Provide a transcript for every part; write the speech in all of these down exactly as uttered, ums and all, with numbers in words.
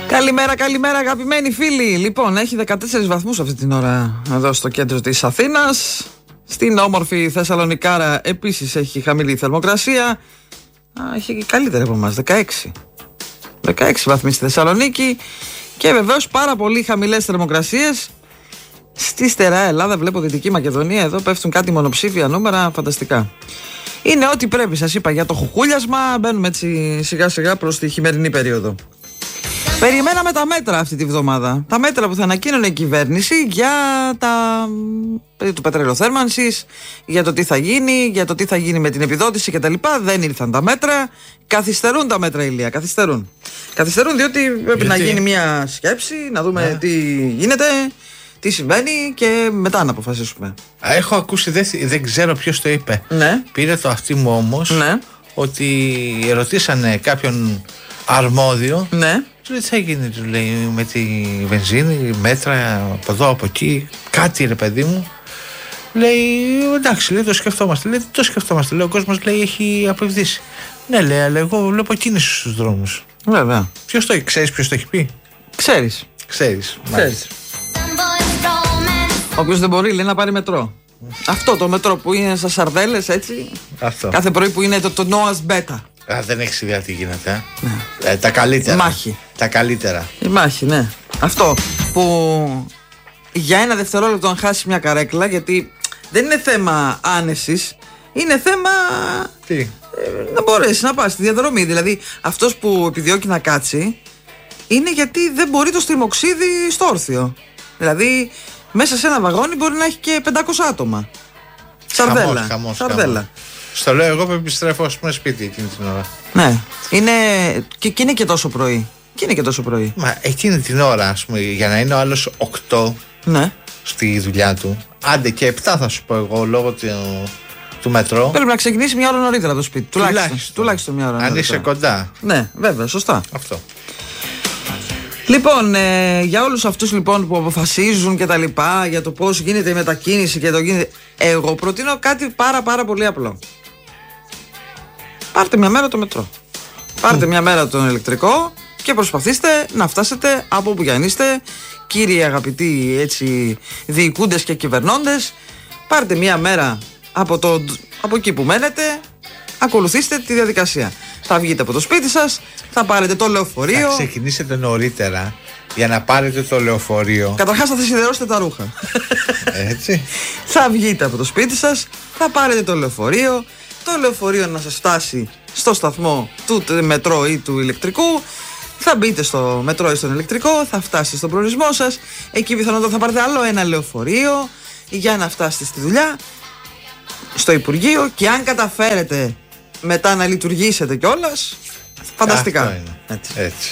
Καλημέρα, καλημέρα αγαπημένοι φίλοι. Λοιπόν, έχει δεκατέσσερις βαθμούς αυτή την ώρα εδώ στο κέντρο της Αθήνας. Στην όμορφη Θεσσαλονικάρα επίσης έχει χαμηλή θερμοκρασία. Α, έχει καλύτερα από εμάς, δεκαέξι. δεκαέξι βαθμοί στη Θεσσαλονίκη. Και βεβαίως πάρα πολύ χαμηλές θερμοκρασίες στη στερεά Ελλάδα. Βλέπω Δυτική Μακεδονία, εδώ πέφτουν κάτι μονοψήφια νούμερα, φανταστικά. Είναι ό,τι πρέπει, σας είπα, για το χουχούλιασμα. Μπαίνουμε έτσι σιγά σιγά προς τη χειμερινή περίοδο. Περιμέναμε τα μέτρα αυτή τη βδομάδα. Τα μέτρα που θα ανακοίνωνε η κυβέρνηση για τα του πετρελαιοθέρμανσης, για το τι θα γίνει, για το τι θα γίνει με την επιδότηση κτλ. Δεν ήρθαν τα μέτρα. Καθυστερούν τα μέτρα, Ηλία. Καθυστερούν. Καθυστερούν διότι πρέπει γιατί? να γίνει μια σκέψη, να δούμε ναι. τι γίνεται, τι συμβαίνει και μετά να αποφασίσουμε. Έχω ακούσει, δεν, δεν ξέρω ποιος το είπε. Ναι. Πήρε το αυτί μου όμως ναι. ότι ρωτήσανε κάποιον αρμόδιο. Ναι. Του λέει τι θα γίνει, του λέει, με τη βενζίνη, μέτρα από εδώ, από εκεί, κάτι ρε παιδί μου. Λέει, εντάξει, λέει, το σκεφτόμαστε. Λέει, το σκεφτόμαστε. Λέει, ο κόσμος λέει έχει απευδίσει. Ναι, λέει, αλλά εγώ βλέπω κίνηση στους δρόμους. Βέβαια. Ποιος το έχει, ξέρεις ποιος το έχει πει? Ξέρεις. Ξέρεις. Ξέρεις. Όποιος δεν μπορεί, λέει, να πάρει μετρό. Αυτό το μετρό που είναι στα σαρδέλες, έτσι. Αυτό. Κάθε πρωί που είναι το, το Noah's Beta. Α, δεν έχεις ιδέα τι γίνεται. Ε? Ναι. Ε, τα καλύτερα. Η μάχη. Τα καλύτερα. Η μάχη, ναι. Αυτό που για ένα δευτερόλεπτο αν χάσει μια καρέκλα, γιατί δεν είναι θέμα άνεσης, είναι θέμα. Τι? Ε, να μπορέσει να πας στη διαδρομή. Δηλαδή, αυτός που επιδιώκει να κάτσει είναι γιατί δεν μπορεί το στριμοξίδι στο όρθιο. Δηλαδή, μέσα σε ένα βαγόνι μπορεί να έχει και πεντακόσια άτομα. Σαρδέλα. Χαμός, χαμός, Σαρδέλα. χαμός. Στο λέω εγώ που επιστρέφω, ας πούμε, σπίτι εκείνη την ώρα. Ναι. Είναι... Και, και είναι και τόσο πρωί. Και είναι και τόσο πρωί. Μα εκείνη την ώρα, ας πούμε, για να είναι ο άλλος οκτώ ναι. στη δουλειά του, άντε και επτά θα σου πω εγώ, λόγω του, του μετρό. Πρέπει να ξεκινήσει μια ώρα νωρίτερα το σπίτι. Τουλάχιστον, τουλάχιστον. τουλάχιστον μια ώρα νωρίτερα. Αν είσαι κοντά. Ναι, βέβαια, σωστά. Αυτό. Λοιπόν, ε, για όλους αυτούς λοιπόν που αποφασίζουν και τα λοιπά, για το πώς γίνεται η μετακίνηση και το γίνεται, εγώ προτείνω κάτι πάρα πάρα πολύ απλό. Πάρτε μια μέρα το μετρό. Πάρτε mm. μια μέρα τον ηλεκτρικό και προσπαθήστε να φτάσετε από όπου κι αν είστε, κύριοι αγαπητοί έτσι διοικούντες και κυβερνώντες. Πάρτε μια μέρα από, το, από εκεί που μένετε, ακολουθήστε τη διαδικασία. Θα βγείτε από το σπίτι σας, θα πάρετε το λεωφορείο. Θα ξεκινήσετε νωρίτερα για να πάρετε το λεωφορείο. Καταρχάς θα σιδερώσετε τα ρούχα. Έτσι. Θα βγείτε από το σπίτι σας, θα πάρετε το λεωφορείο. Το λεωφορείο να σας φτάσει στο σταθμό του μετρό ή του ηλεκτρικού. Θα μπείτε στο μετρό ή στον ηλεκτρικό, θα φτάσετε στον προορισμό σας. Εκεί πιθανότατα θα πάρετε άλλο ένα λεωφορείο για να φτάσετε στη δουλειά, στο Υπουργείο. Και αν καταφέρετε μετά να λειτουργήσετε κιόλας, φανταστικά. Έτσι. Έτσι.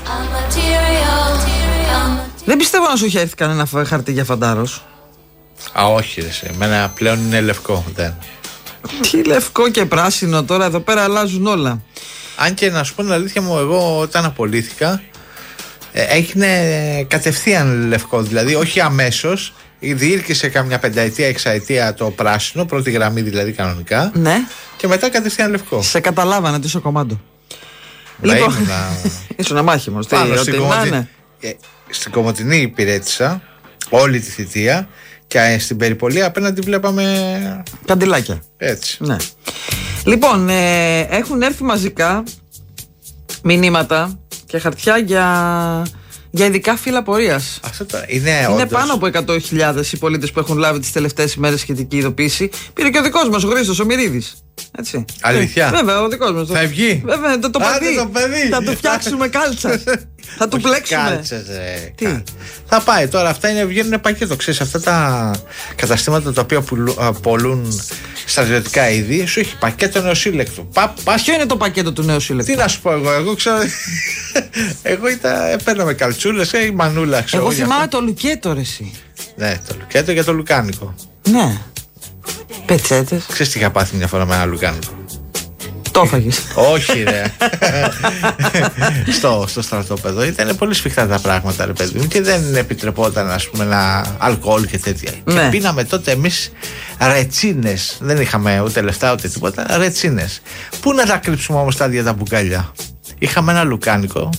Δεν πιστεύω να σου έχει έρθει κανένα χαρτί για φαντάρος. Α, όχι ρε, σε εμένα πλέον είναι λευκό. Δεν. Τι λευκό και πράσινο τώρα, εδώ πέρα αλλάζουν όλα. Αν και να σου πω την αλήθεια μου, εγώ όταν απολύθηκα ε, έγινε κατευθείαν λευκό, δηλαδή όχι αμέσως. Διήρκησε κάμια πενταετία, εξαετία το πράσινο, πρώτη γραμμή δηλαδή κανονικά. Ναι. Και μετά κατευθείαν λευκό. Σε καταλάβανε τι είσαι κομμάντο. Να λοιπόν, ήμουνα... ήσουν αμάχημος. Πάνω τι, στην, ότι, Κομωτη... ναι. ε, στην Κομωτινή υπηρέτησα όλη τη θητεία και στην περιπολία απέναντι βλέπαμε καντιλάκια. Έτσι. Ναι. Λοιπόν, ε, έχουν έρθει μαζικά μηνύματα και χαρτιά για, για ειδικά φύλλα πορείας. Αυτό τώρα είναι, είναι όντως... όντως... πάνω από εκατό χιλιάδες οι πολίτες που έχουν λάβει τις τελευταίες ημέρες σχετική ειδοποίηση. Πήρε και ο δικός μας ο Χρήστος ο Μυρίδης. Έτσι. Αλήθεια. Βέβαια, ο δικός μας. Θα βγει. Βέβαια, το, το, παιδί. το παιδί. Θα του φτιάξουμε κάλτσα. Θα του πλέξουμε. Κάλτσες, ρε. Τι. Κάλ... Θα πάει τώρα. Αυτά είναι, βγαίνουν πακέτο. Ξέρεις, αυτά τα καταστήματα τα οποία πουλου, πολλούν στρατιωτικά είδη, σου έχει πακέτο νεοσύλλεκτο. Πα, πας... Ποιο είναι το πακέτο του νεοσύλλεκτου? Τι να σου πω εγώ, εγώ ξέρω. Εγώ ήταν, παίρναμε καλτσούλες, η μανούλα. Ξέρω, εγώ θυμάμαι το λουκέτο, ρε εσύ. Ναι, το λουκέτο και το λουκάνικο. Ναι. Πετσέτες. Ξέρεις τι είχα πάθει μια φορά με ένα λουκάνικο? Το έφαγες? Όχι ρε. στο, στο στρατόπεδο ήταν πολύ σφιχτά τα πράγματα ρε παιδί μου και δεν επιτρεπόταν ας πούμε ένα αλκοόλ και τέτοια. Ναι. Και πίναμε τότε εμείς ρετσίνες. Δεν είχαμε ούτε λεφτά ούτε τίποτα. Ρετσίνες. Πού να τα κρύψουμε όμως τα ίδια τα μπουκάλια? Είχαμε ένα λουκάνικο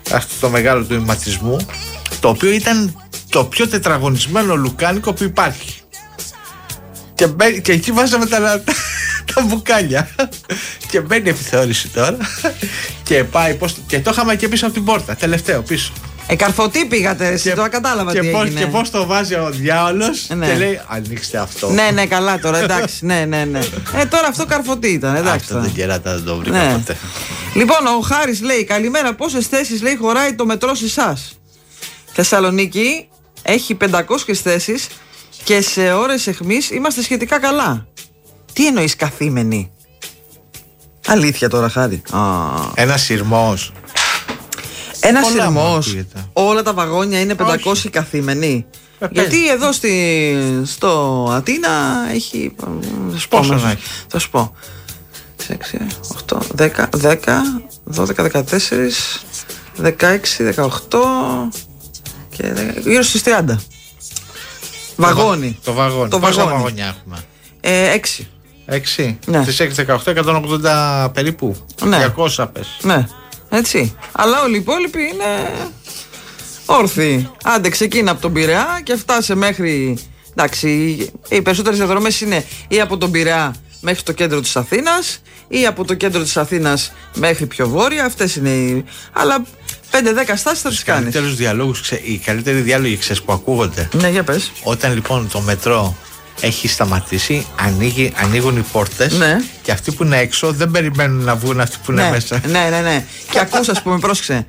αυτό το μεγάλο του ηματισμού, το οποίο ήταν το πιο τετραγωνισμένο λουκάνικο που υπάρχει. Και, μπαι, και εκεί βάζαμε τα, τα, τα μπουκάλια. Και μπαίνει επιθεώρηση τώρα. Και πάει πώς, και το είχαμε και πίσω από την πόρτα. Τελευταίο πίσω. Ε, καρφωτή πήγατε, εσύ το κατάλαβα και τι πώς, έγινε. Και πώς το βάζει ο διάολος, ναι. Και λέει ανοίξτε αυτό. Ναι, ναι, καλά τώρα, εντάξει. ναι, ναι, ναι. Ε, τώρα αυτό καρφωτή ήταν, εντάξει. Αυτό δεν κεράτα, δεν το βρήκα ναι. ποτέ. Λοιπόν, ο Χάρης λέει: καλημέρα, πόσες θέσεις λέει χωράει το μετρό σε εσάς? Θεσσαλονίκη έχει πεντακόσιες θέσεις και σε ώρες αιχμής είμαστε σχετικά καλά. Τι εννοείς καθήμενοι? Αλήθεια τώρα, Χάρη? Ένα σειρμός. Ένα σειρμός. Όλα τα βαγόνια είναι πεντακόσιοι καθήμενοι. Ε, Γιατί εδώ στη, στο Αθήνα έχει. Πόσο να έχει? Θα σου πω. έξι, οκτώ, δέκα, δέκα, δώδεκα, δεκατέσσερα, δεκαέξι, δεκαοκτώ και γύρω στις τριάντα. Βαγόνι. Το βαγόνι. Το Πόσα βαγόνι. βαγόνια έχουμε? Ε, έξι. Έξι. Ναι. Στις έξι δεκαοκτώ, εκατόν ογδόντα περίπου. Ναι. διακόσια πες. Ναι. Έτσι. Αλλά όλοι οι υπόλοιποι είναι όρθιοι. Άντε, ξεκίνα από τον Πειραιά και φτάσε μέχρι. Εντάξει, οι περισσότερες διαδρομές είναι ή από τον Πειραιά μέχρι το κέντρο της Αθήνας ή από το κέντρο της Αθήνας μέχρι πιο βόρεια. Αυτές είναι οι. Αλλά πέντε δέκα στάσεις θα τις κάνεις. Καλύτερους διαλόγους, ξε... οι καλύτεροι διάλογοι ξέρεις που ακούγονται. Ναι, για πες. Όταν λοιπόν το μετρό έχει σταματήσει, ανοίγει, ανοίγουν οι πόρτες, ναι. Και αυτοί που είναι έξω δεν περιμένουν να βγουν αυτοί που είναι ναι, μέσα. Ναι, ναι, ναι. Και ακούς, ας πούμε, πρόσεξε.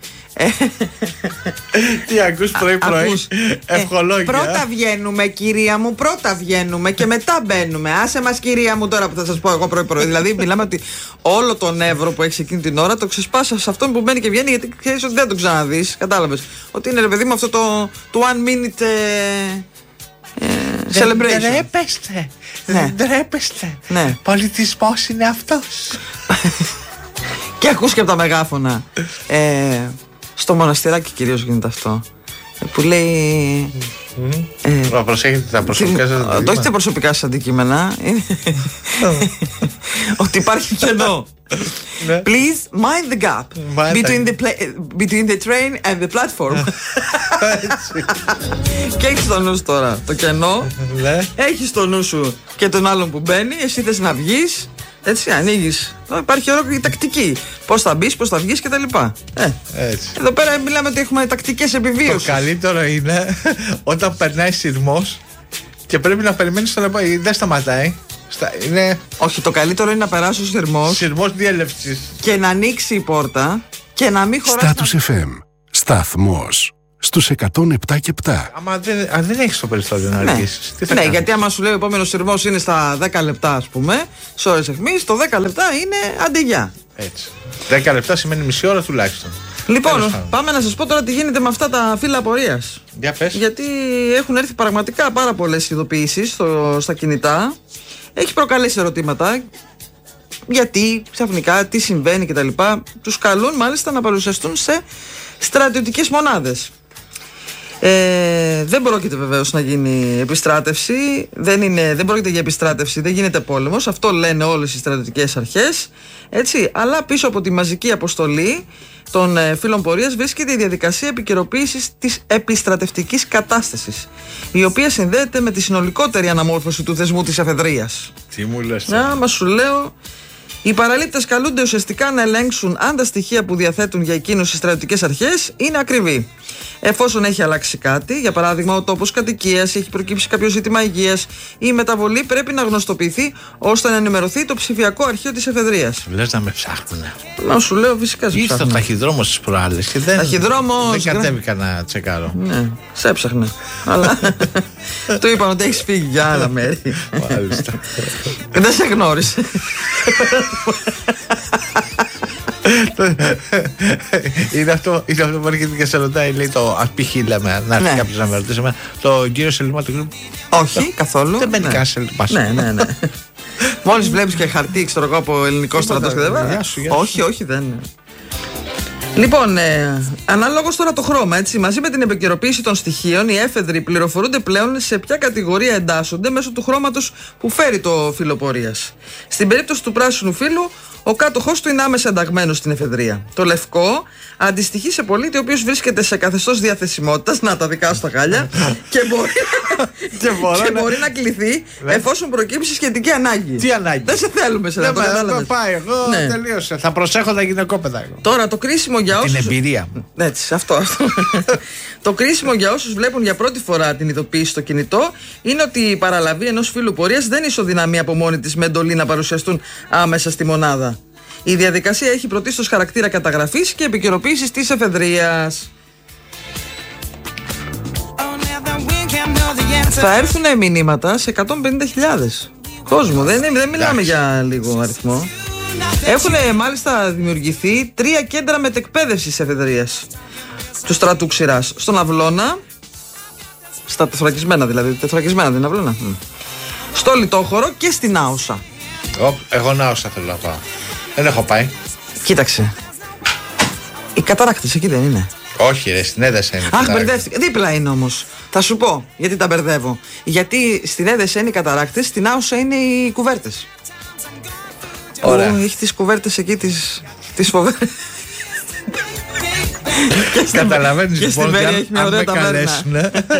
Τι ακούς πρωί-πρωί? Ευχολόγια. Πρώτα βγαίνουμε, κυρία μου, πρώτα βγαίνουμε και μετά μπαίνουμε. Άσε μας, κυρία μου, τώρα που θα σας πω εγώ πρωί-πρωί. Δηλαδή, μιλάμε ότι όλο το νεύρο που έχεις εκείνη την ώρα το ξεσπάσα σε αυτόν που μπαίνει και βγαίνει, γιατί ξέρεις ότι δεν το ξαναδείς. Κατάλαβες. Ότι είναι, ρε παιδί μου, αυτό το, το one minute. Ε, Ε, celebration. Δεν ντρέπεστε. Ναι. Δεν ντρέπεστε. Ναι. Πολιτισμός είναι αυτός. Και ακούς και από τα μεγάφωνα. ε, στο μοναστηράκι κυρίως γίνεται αυτό. Που λέει. Mm. Ε, προσέχετε τα προσωπικά σας αντικείμενα. Το έχετε προσωπικά σας αντικείμενα. Ότι υπάρχει κενό. Please mind the gap between the, between the train and the platform. Και έχεις στο νου σου τώρα το κενό. Έχεις στο νου σου και τον άλλον που μπαίνει. Εσύ θες να βγεις. Έτσι, ανοίγεις. Υπάρχει ολόκληρη τακτική. Πώς θα μπεις, πώς θα βγεις κτλ. Ε, εδώ πέρα μιλάμε ότι έχουμε τακτικές επιβίωσης. Το καλύτερο είναι όταν περνάει σειρμός και πρέπει να περιμένεις να πάει. Δεν σταματάει. Είναι... Όχι, το καλύτερο είναι να περάσει ο σειρμός. Σειρμός διέλευσης. Και να ανοίξει η πόρτα και να μην χωράσει. Στάτους εφ εμ. Σταθμός. Στους εκατόν επτά και επτά. Άμα δεν, αν δεν έχεις το περιθώριο να αρχίσεις, ναι. τι θα Ναι, κάνεις? γιατί άμα σου λέει ο επόμενος σειρμός είναι στα δέκα λεπτά, ας πούμε, σε ώρες αιχμής, το δέκα λεπτά είναι αντιγιά. Έτσι. δέκα λεπτά σημαίνει μισή ώρα τουλάχιστον. Λοιπόν, πάμε να σας πω τώρα τι γίνεται με αυτά τα φύλλα απορίας. Για πες. Γιατί έχουν έρθει πραγματικά πάρα πολλές ειδοποιήσεις στο, στα κινητά. Έχει προκαλέσει ερωτήματα. Γιατί ξαφνικά, τι συμβαίνει κτλ. Τους καλούν μάλιστα να παρουσιαστούν σε στρατιωτικές μονάδες. Ε, δεν πρόκειται βεβαίως να γίνει επιστράτευση. Δεν, είναι, δεν πρόκειται για επιστράτευση, δεν γίνεται πόλεμος. Αυτό λένε όλες οι στρατιωτικές αρχές. Έτσι, αλλά πίσω από τη μαζική αποστολή των ε, φύλων πορείας βρίσκεται η διαδικασία επικαιροποίησης της επιστρατευτικής κατάστασης, η οποία συνδέεται με τη συνολικότερη αναμόρφωση του θεσμού της εφεδρείας. Τι μου λες? Να, μα σου λέω. Οι παραλήπτες καλούνται ουσιαστικά να ελέγξουν αν τα στοιχεία που διαθέτουν για εκείνους οι στρατιωτικές αρχές είναι ακριβή. Εφόσον έχει αλλάξει κάτι, για παράδειγμα ο τόπος κατοικίας, έχει προκύψει κάποιο ζήτημα υγείας, η μεταβολή πρέπει να γνωστοποιηθεί ώστε να ενημερωθεί το ψηφιακό αρχείο της εφεδρείας. Λες να με ψάχνουνε? Μα σου λέω, φυσικά σε ψάχνουν. Ήρθε ο ταχυδρόμος στις προάλλες και δεν, ταχυδρόμος, δεν κατέβηκα να τσεκάρω. Ναι, σε έψαχνε. Αλλά του είπαν ότι έχεις φύγει για άλλα μέρη. Μάλιστα. Δεν σε γνώρισε. Είναι αυτό, είναι αυτό που έρχεται και σε ρωτάει, λέει το ας π.χ. λέμε, να έρθει Ναι. κάποιος να με ρωτήσει εμένα, το κύριο σελίμα του κύριου. Όχι, καθόλου. Δεν μπαίνει Ναι. κανένα σελίμα. Ναι, ναι, ναι. Μόλις βλέπεις και χαρτί, ξέρω εγώ, από ελληνικό στρατός και δεν Γεια βέβαια. σου, γεια σου. Όχι, όχι, δεν. Λοιπόν, ε, ανάλογος τώρα το χρώμα, έτσι, μαζί με την επικαιροποίηση των στοιχείων, οι έφεδροι πληροφορούνται πλέον σε ποια κατηγορία εντάσσονται μέσω του χρώματος που φέρει το φύλλο πορείας. Στην περίπτωση του πράσινου φύλλου, Ο κάτοχός του είναι άμεσα ενταγμένος στην εφεδρεία. Το λευκό αντιστοιχεί σε πολίτη ο οποίος βρίσκεται σε καθεστώς διαθεσιμότητας, να τα δικά στα χάλια, και μπορεί, και μπορεί, και μπορεί να κληθεί εφόσον προκύψει σχετική ανάγκη. Τι ανάγκη? Δεν σε θέλουμε σε αυτό. Δεν πάει, εγώ ναι. τελείωσα. Θα προσέχω τα γυναικόπαιδα. Εγώ. Τώρα το κρίσιμο για όσους. Την εμπειρία μου. Έτσι, αυτό. αυτό. Το κρίσιμο για όσους βλέπουν για πρώτη φορά την ειδοποίηση στο κινητό είναι ότι η παραλαβή ενός φύλου πορείας δεν ισοδυναμεί από μόνη της με εντολή να παρουσιαστούν άμεσα στη μονάδα. Η διαδικασία έχει πρωτίστως χαρακτήρα καταγραφής και επικαιροποίησης της εφεδρείας. Θα έρθουν μηνύματα σε εκατόν πενήντα χιλιάδες κόσμο, δεν, δεν μιλάμε για λίγο αριθμό. Έχουν μάλιστα δημιουργηθεί τρία κέντρα μετεκπαίδευσης εφεδρείας του στρατού Ξηράς. Στον Αυλώνα, στα τεθωρακισμένα δηλαδή, τεθωρακισμένα δεν είναι Αυλώνα, στο Λιτόχωρο και στην Άουσα. Εγώ Άουσα θέλω να πάω. Δεν έχω πάει. Κοίταξε. Οι καταράκτες εκεί δεν είναι? Όχι, ρε, στην Έδεσα είναι. Αχ, μπερδεύτηκα. Δίπλα είναι όμως. Θα σου πω γιατί τα μπερδεύω. Γιατί στην Έδεσα είναι οι καταράκτες, στην Άουσα είναι οι κουβέρτες. Ωραία. Που έχει τις κουβέρτες εκεί, τις, τις φοβερές. Καταλαβαίνεις λοιπόν ότι αν, αν με καλέσουν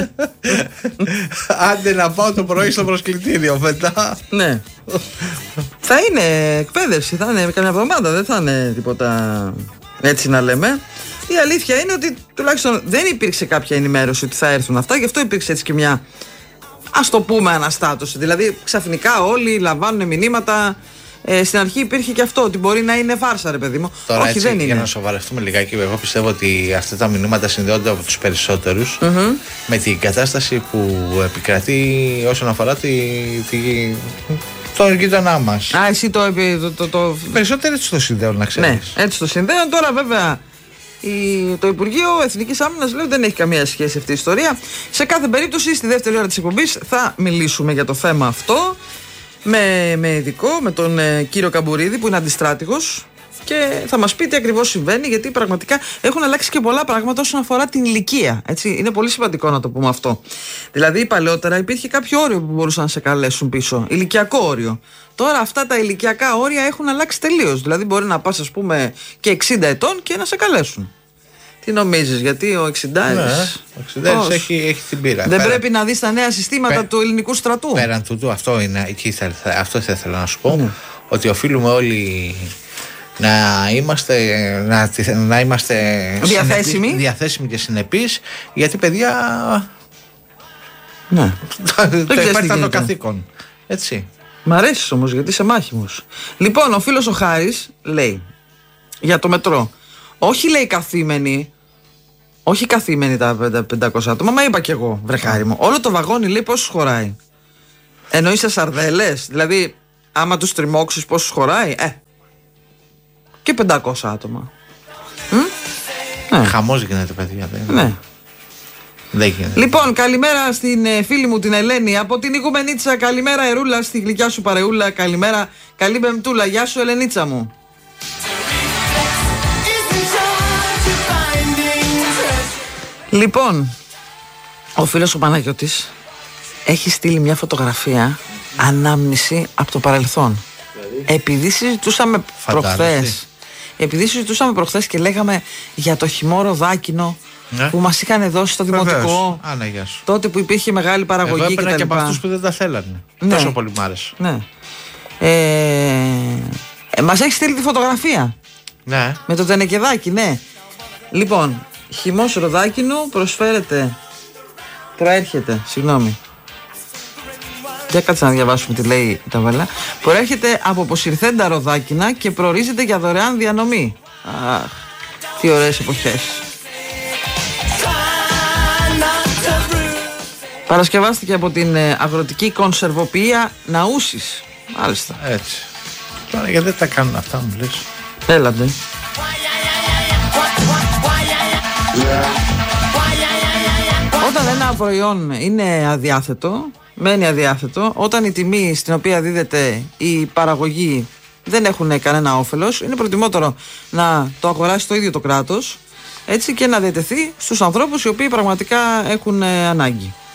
άντε να πάω το πρωί στο προσκλητήριο μετά. Ναι. Θα είναι εκπαίδευση, θα είναι καμιά εβδομάδα, δεν θα είναι τίποτα έτσι να λέμε. Η αλήθεια είναι ότι τουλάχιστον δεν υπήρξε κάποια ενημέρωση ότι θα έρθουν αυτά, γι' αυτό υπήρξε έτσι και μια, ας το πούμε, αναστάτωση. Δηλαδή ξαφνικά όλοι λαμβάνουν μηνύματα. Ε, στην αρχή υπήρχε και αυτό, ότι μπορεί να είναι φάρσα, ρε παιδί μου. Τώρα, όχι, έτσι, δεν είναι. Για να σοβαρευτούμε λιγάκι, εγώ πιστεύω ότι αυτά τα μηνύματα συνδέονται από τους περισσότερους mm-hmm. με την κατάσταση που επικρατεί όσον αφορά τη, τη, τον γείτονά μας. Α, εσύ το. το, το, το... Περισσότεροι έτσι το συνδέουν, να ξέρεις. Ναι, έτσι το συνδέουν. Τώρα, βέβαια, η, το Υπουργείο Εθνικής Άμυνας λέει ότι δεν έχει καμία σχέση αυτή η ιστορία. Σε κάθε περίπτωση, στη δεύτερη ώρα της εκπομπής θα μιλήσουμε για το θέμα αυτό. Με, με ειδικό, με τον ε, κύριο Καμπουρίδη που είναι αντιστράτηγος και θα μας πει τι ακριβώς συμβαίνει, γιατί πραγματικά έχουν αλλάξει και πολλά πράγματα όσον αφορά την ηλικία. Έτσι. Είναι πολύ σημαντικό να το πούμε αυτό. Δηλαδή παλαιότερα υπήρχε κάποιο όριο που μπορούσαν να σε καλέσουν πίσω, ηλικιακό όριο. Τώρα αυτά τα ηλικιακά όρια έχουν αλλάξει τελείως. Δηλαδή μπορεί να πας, ας πούμε, και εξήντα ετών και να σε καλέσουν. Τι νομίζεις, γιατί ο εξηντάρης, ναι, ο εξηντάρης έχει, έχει την πείρα. Δεν πέρα, πρέπει να δεις τα νέα συστήματα πέρα, του ελληνικού στρατού. Πέραν τούτου, αυτό, είναι, εκεί θα, αυτό θα ήθελα να σου πω, mm. ότι οφείλουμε όλοι να είμαστε, να, να είμαστε διαθέσιμοι. Συνεπείς, διαθέσιμοι και συνεπείς, γιατί παιδιά ναι. υπάρχει το καθήκον. Έτσι. Μ' αρέσει όμως γιατί είσαι μάχημος. Λοιπόν, ο φίλος ο Χάρης λέει για το μετρό. Όχι, λέει, καθήμενοι. Όχι καθήμενοι τα πεντακόσια άτομα. Μα είπα κι εγώ, βρε χάρη μου. Όλο το βαγόνι, λέει, πόσους χωράει. Εννοείς σε σαρδέλες. Δηλαδή, άμα τους τριμώξεις πόσους χωράει. Ε. Και πεντακόσια άτομα. Ναι. Χαμός γίνεται, παιδιά. Ναι. Δεν γίνεται. Λοιπόν, καλημέρα στην ε, φίλη μου την Ελένη από την Οικουμενίτσα. Καλημέρα, Ερούλα, στη γλυκιά σου παρεούλα. Καλημέρα, καλή Πεμπτούλα. Γεια σου, Ελενίτσα μου. Λοιπόν, ο φίλος ο Παναγιώτης έχει στείλει μια φωτογραφία ανάμνηση από το παρελθόν. Δηλαδή? Επειδή συζητούσαμε προχθές Επειδή συζητούσαμε προχθές και λέγαμε για το χυμό ροδάκινο, ναι, που μας είχαν δώσει στο δημοτικό. Α, ναι, γεια σου. Τότε που υπήρχε μεγάλη παραγωγή. Εγώ έπαιρνα και, και από αυτούς που δεν τα θέλανε. Ναι. Τόσο πολύ μ' άρεσε. Ναι. Ε, ε, μας έχει στείλει τη φωτογραφία. Ναι. Με το τενεκεδάκι, ναι. Λοιπόν, χυμός ροδάκινου προσφέρεται. Προέρχεται, συγγνώμη. Για κάτσε να διαβάσουμε τι λέει η ταβέλα. Προέρχεται από αποσυρθέντα ροδάκινα και προορίζεται για δωρεάν διανομή. Αχ, τι ωραίες εποχές. Παρασκευάστηκε από την αγροτική κονσερβοποιία Ναούσης. Μάλιστα. Έτσι. Τώρα γιατί δεν τα κάνουν αυτά, μου λες. Έλατε. Όταν ένα προϊόν είναι αδιάθετο, μένει αδιάθετο, όταν η τιμή στην οποία δίδεται η παραγωγή δεν έχουν κανένα όφελος, είναι προτιμότερο να το αγοράσει το ίδιο το κράτος, έτσι, και να διατεθεί στους ανθρώπους οι οποίοι πραγματικά έχουν ανάγκη.